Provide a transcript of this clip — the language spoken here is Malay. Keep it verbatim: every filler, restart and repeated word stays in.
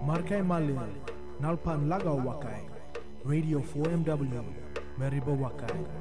Markai Malil, Nalpan Lagaw Wakai, Radio four M W, Meriba Wakai.